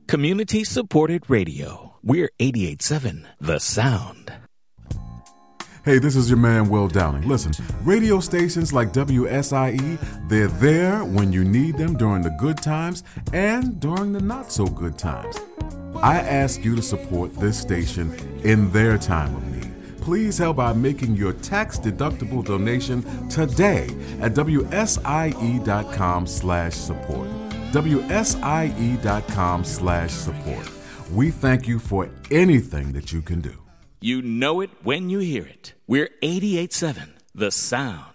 Community-supported radio. We're 88.7 The Sound. Hey, this is your man, Will Downing. Listen, radio stations like WSIE, they're there when you need them during the good times and during the not-so-good times. I ask you to support this station in their time of need. Please help by making your tax-deductible donation today at WSIE.com/support. WSIE.com/support. We thank you for anything that you can do. You know it when you hear it. We're 88.7 The Sound.